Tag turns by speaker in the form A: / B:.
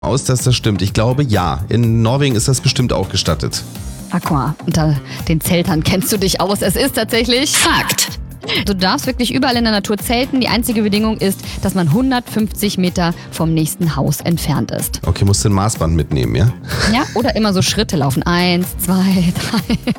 A: aus, dass das stimmt. Ich glaube, ja. In Norwegen ist das bestimmt auch gestattet.
B: Aqua, unter den Zeltern kennst du dich aus. Es ist tatsächlich Fakt. Du darfst wirklich überall in der Natur zelten. Die einzige Bedingung ist, dass man 150 Meter vom nächsten Haus entfernt ist.
A: Okay, musst du ein Maßband mitnehmen, ja?
B: Ja, oder immer so Schritte laufen. 1, 2, 3.